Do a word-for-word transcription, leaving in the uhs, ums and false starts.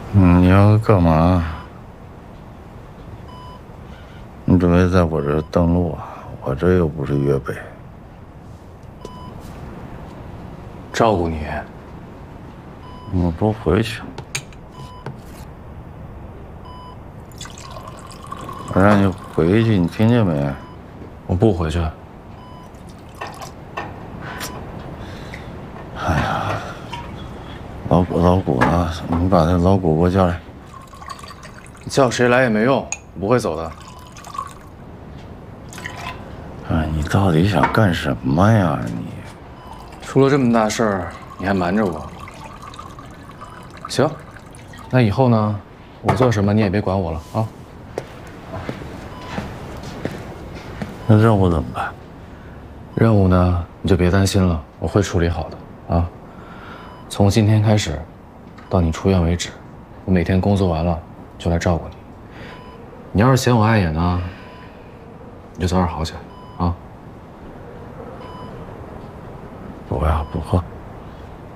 嗯，你要干嘛？你准备在我这登陆啊？我这又不是粤北。 照顾你。 我不回去。我让你回去，你听见没？ 我不回去。 哎呀，老谷，老谷呢？你把那老谷给我叫来。 你叫谁来也没用，我不会走的。 哎，你到底想干什么呀？你出了这么大事儿，你还瞒着我？行，那以后呢，我做什么你也别管我了啊。 那任务怎么办？ 任务呢，你就别担心了，我会处理好的啊。从今天开始，到你出院为止，我每天工作完了就来照顾你。你要是嫌我碍眼呢，你就早点好起来啊。 不要不喝。